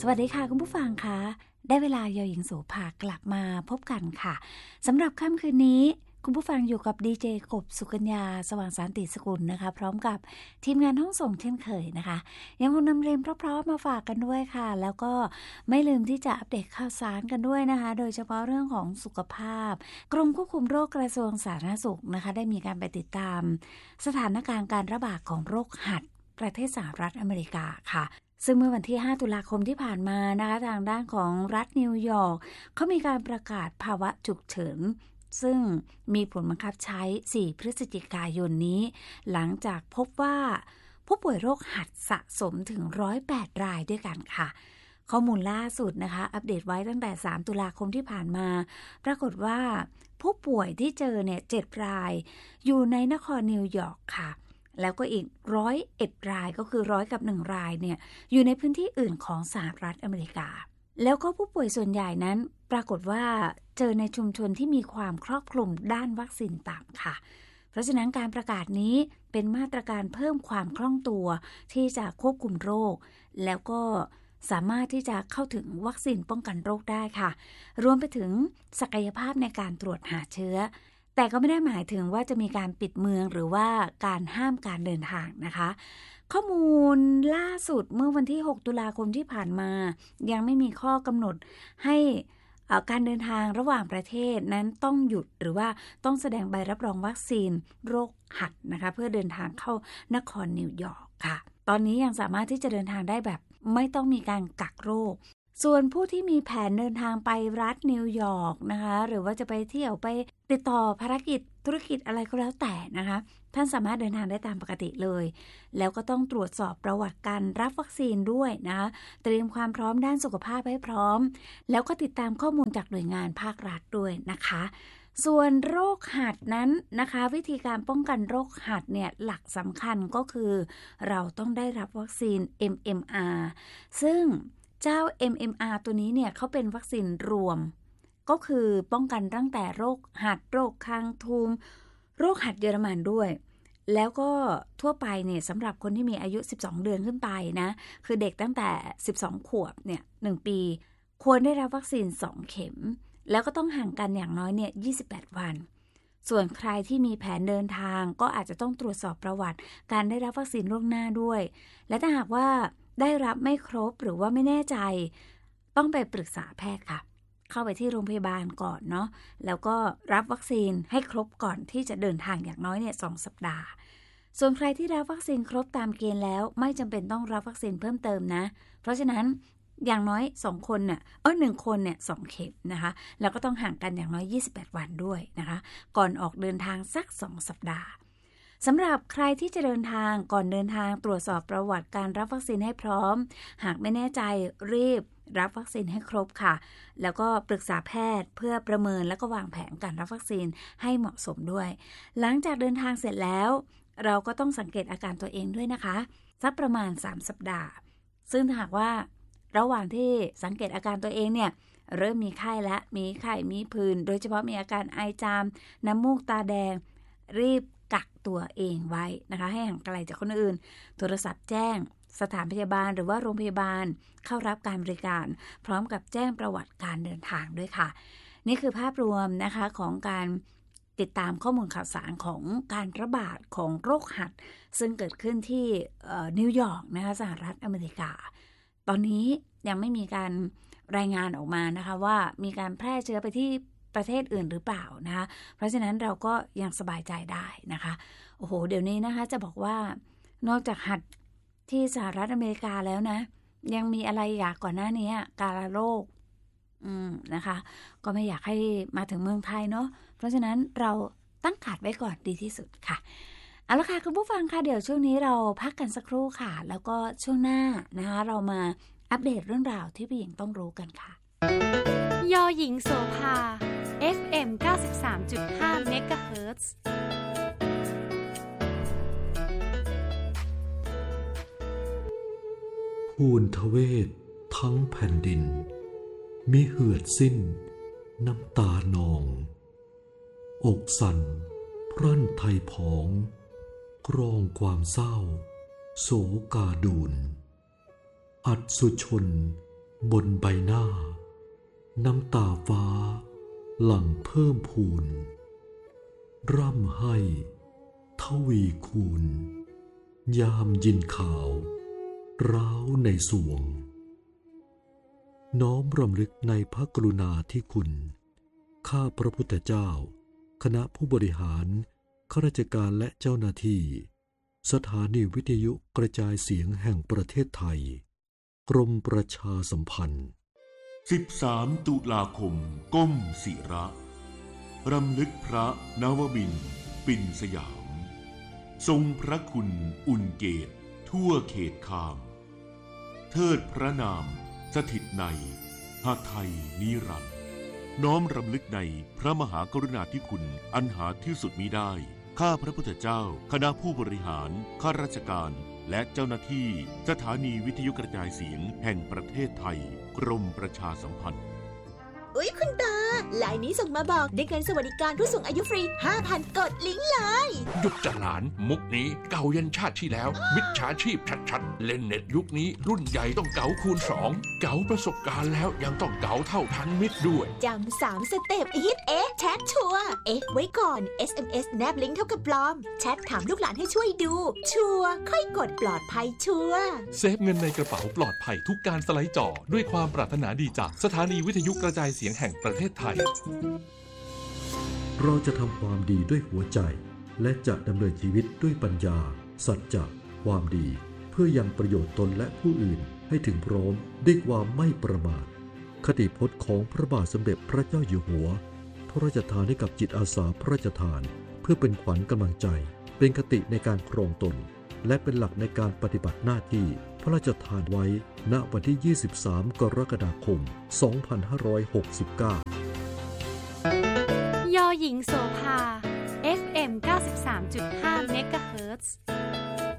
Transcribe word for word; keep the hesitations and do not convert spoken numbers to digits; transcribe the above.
สวัสดีค่ะคุณผู้ฟังคะได้เวลายอหญิงโสภากลับมาพบกันค่ะสำหรับค่ำคืนนี้คุณผู้ฟังอยู่กับดีเจกบสุกัญญาสว่างสันติสกุลนะคะพร้อมกับทีมงานห้องส่งเช่นเคยนะคะยังคงนำเรียนเพราะๆมาฝากกันด้วยค่ะแล้วก็ไม่ลืมที่จะอัปเดตข่าวสารกันด้วยนะคะโดยเฉพาะเรื่องของสุขภาพกรมควบคุมโรคกระทรวงสาธารณสุขนะคะได้มีการไปติดตามสถานการณ์การระบาดของโรคหัดประเทศสหรัฐอเมริกาค่ะซึ่งเมื่อวันที่ห้าตุลาคมที่ผ่านมานะคะทางด้านของรัฐนิวยอร์กเขามีการประกาศภาวะฉุกเฉินซึ่งมีผลบังคับใช้สี่พฤศจิกายนนี้หลังจากพบว่าผู้ป่วยโรคหัดสะสมถึงหนึ่งร้อยแปดรายด้วยกันค่ะข้อมูลล่าสุดนะคะอัปเดตไว้ตั้งแต่สามตุลาคมที่ผ่านมาปรากฏว่าผู้ป่วยที่เจอเนี่ยเจ็ดรายอยู่ในนครนิวยอร์กค่ะแล้วก็อีกร้อยเอ็ดรายก็คือร้อยกับหนึ่งรายเนี่ยอยู่ในพื้นที่อื่นของสหรัฐอเมริกาแล้วก็ผู้ป่วยส่วนใหญ่นั้นปรากฏว่าเจอในชุมชนที่มีความครอบคลุมด้านวัคซีนต่ำค่ะเพราะฉะนั้นการประกาศนี้เป็นมาตรการเพิ่มความคล่องตัวที่จะควบคุมโรคแล้วก็สามารถที่จะเข้าถึงวัคซีนป้องกันโรคได้ค่ะรวมไปถึงศักยภาพในการตรวจหาเชื้อแต่ก็ไม่ได้หมายถึงว่าจะมีการปิดเมืองหรือว่าการห้ามการเดินทางนะคะข้อมูลล่าสุดเมื่อวันที่หกตุลาคมที่ผ่านมายังไม่มีข้อกำหนดให้การเดินทางระหว่างประเทศนั้นต้องหยุดหรือว่าต้องแสดงใบรับรองวัคซีนโรคหัดนะคะเพื่อเดินทางเข้านครนิวยอร์กค่ะตอนนี้ยังสามารถที่จะเดินทางได้แบบไม่ต้องมีการกักโรคส่วนผู้ที่มีแผนเดินทางไปรัฐนิวยอร์กนะคะหรือว่าจะไปเที่ยวไปติดต่อภารกิจธุรกิจอะไรก็แล้วแต่นะคะท่านสามารถเดินทางได้ตามปกติเลยแล้วก็ต้องตรวจสอบประวัติการรับวัคซีนด้วยนะคะเตรียมความพร้อมด้านสุขภาพให้พร้อมแล้วก็ติดตามข้อมูลจากหน่วยงานภาครัฐด้วยนะคะส่วนโรคหัดนั้นนะคะวิธีการป้องกันโรคหัดเนี่ยหลักสำคัญก็คือเราต้องได้รับวัคซีน เอ็ม เอ็ม อาร์ ซึ่งเจ้า เอ็ม เอ็ม อาร์ ตัวนี้เนี่ยเขาเป็นวัคซีนรวมก็คือป้องกันตั้งแต่โรคหัดโรคคางทูมโรคหัดเยอรมันด้วยแล้วก็ทั่วไปเนี่ยสำหรับคนที่มีอายุสิบสองเดือนขึ้นไปนะคือเด็กตั้งแต่สิบสองขวบเนี่ยหนึ่งปีควรได้รับวัคซีนสองเข็มแล้วก็ต้องห่างกันอย่างน้อยเนี่ยยี่สิบแปดวันส่วนใครที่มีแผนเดินทางก็อาจจะต้องตรวจสอบประวัติการได้รับวัคซีนล่วงหน้าด้วยและถ้าหากว่าได้รับไม่ครบหรือว่าไม่แน่ใจต้องไปปรึกษาแพทย์ค่ะเข้าไปที่โรงพยาบาลก่อนเนาะแล้วก็รับวัคซีนให้ครบก่อนที่จะเดินทางอย่างน้อยเนี่ยสองสัปดาห์ส่วนใครที่รับวัคซีนครบตามเกณฑ์แล้วไม่จำเป็นต้องรับวัคซีนเพิ่มเติมนะเพราะฉะนั้นอย่างน้อยสองคนเนี่ยเออหนึ่งคนเนี่ยสองเข็มนะคะแล้วก็ต้องห่างกันอย่างน้อยยี่สิบแปดวันด้วยนะคะก่อนออกเดินทางสักสองสัปดาห์สำหรับใครที่จะเดินทางก่อนเดินทางตรวจสอบประวัติการรับวัคซีนให้พร้อมหากไม่แน่ใจรีบรับวัคซีนให้ครบค่ะแล้วก็ปรึกษาแพทย์เพื่อประเมินแล้วก็วางแผนการรับวัคซีนให้เหมาะสมด้วยหลังจากเดินทางเสร็จแล้วเราก็ต้องสังเกตอาการตัวเองด้วยนะคะสักประมาณสามสัปดาห์ซึ่งถ้าหากว่าระหว่างที่สังเกตอาการตัวเองเนี่ยเริ่มมีไข้และมีไข้มีผื่นโดยเฉพาะมีอาการไอจามน้ำมูกตาแดงรีบกักตัวเองไว้นะคะให้ห่างไกลจากคนอื่นโทรศัพท์แจ้งสถานพยาบาลหรือว่าโรงพยาบาลเข้ารับการบริการพร้อมกับแจ้งประวัติการเดินทางด้วยค่ะนี่คือภาพรวมนะคะของการติดตามข้อมูลข่าวสารของการระบาดของโรคหัดซึ่งเกิดขึ้นที่นิวยอร์กนะคะสหรัฐอเมริกาตอนนี้ยังไม่มีการรายงานออกมานะคะว่ามีการแพร่เชื้อไปที่ประเทศอื่นหรือเปล่านะคะเพราะฉะนั้นเราก็ยังสบายใจได้นะคะโอ้โหเดี๋ยวนี้นะคะจะบอกว่านอกจากหัดที่สหรัฐอเมริกาแล้วนะยังมีอะไรอยากก่อนหน้านี้กาฬโรคอืมนะคะก็ไม่อยากให้มาถึงเมืองไทยเนาะเพราะฉะนั้นเราตั้งการ์ดไว้ก่อนดีที่สุดค่ะเอาละค่ะคุณผู้ฟังค่ะเดี๋ยวช่วงนี้เราพักกันสักครู่ค่ะแล้วก็ช่วงหน้านะคะเรามาอัปเดตเรื่องราวที่ผู้หญิงต้องรู้กันค่ะยอหญิงโสภา เอฟ เอ็ม เก้าสิบสามจุดห้า เมกะเฮิรตซ์ภูนทเวศทั้งแผ่นดินมิเหือดสิ้นน้ำตานองอกสั่นพรั่นไทยผองกรองความเศร้าโศกาดูนอัศชนบนใบหน้าน้ำตาฟ้าหลั่งเพิ่มพูนร่ำให้ทวีคูณยามยินข่าวร้าวในสวงน้อมรำลึกในพระกรุณาธิคุณข้าพระพุทธเจ้าคณะผู้บริหารข้าราชการและเจ้าหน้าที่สถานีวิทยุกระจายเสียงแห่งประเทศไทยกรมประชาสัมพันธ์สิบสามตุลาคมก้มศิระรำลึกพระนวมินทร์ปิ่นสยามทรงพระคุณอุ่นเกตทั่วเขตคามเทิดพระนามสถิตในหาไทยนิรันดร์น้อมรำลึกในพระมหากรุณาธิคุณอันหาที่สุดมิได้ข้าพระพุทธเจ้าคณะผู้บริหารข้าราชการและเจ้าหน้าที่สถานีวิทยุกระจายเสียงแห่งประเทศไทยกรมประชาสัมพันธ์อุ๊ยคุณตาลายนี้ส่งมาบอกได้เงินสวัสดิการผู้สูงอายุฟรี ห้าพัน กดลิงก์เลยหยุดจะหลานมุกนี้เก่ายันชาติที่แล้วมิจฉาชีพชัดๆเล่นเน็ตยุคนี้รุ่นใหญ่ต้องเก๋าคูณสองเก๋าประสบการณ์แล้วยังต้องเก๋าเท่าทันมิตรด้วยจำสามสเต็ปฮิตเอ๊ะแชทชัวร์เอ๊ะไว้ก่อน เอส เอ็ม เอส แนบลิงก์เท่ากับปลอมแชทถามลูกหลานให้ช่วยดูชัวร์ค่อยกดปลอดภัยชัวร์เซฟเงินในกระเป๋าปลอดภัยทุกการสไลด์จอด้วยความปรารถนาดีจากสถานีวิทยุกระจายเสียงแห่งประเทศไทยเราจะทำความดีด้วยหัวใจและจะดำเนินชีวิตด้วยปัญญาสัจจะความดีเพื่อยังประโยชน์ตนและผู้อื่นให้ถึงพร้อมด้วยความไม่ประมาทคติพจน์ของพระบาทสมเด็จพระเจ้าอยู่หัวพระราชทานให้กับจิตอาสาพระราชทานเพื่อเป็นขวัญกำลังใจเป็นคติในการครองตนและเป็นหลักในการปฏิบัติหน้าที่พระราชทานไว้ณวันที่ยี่สิบสามกรกฎาคมสองพันห้าร้อยหกสิบเก้ายอหญิงโสภา เอฟ เอ็ม เก้าสิบสามจุดห้า เมกะเฮิรตซ์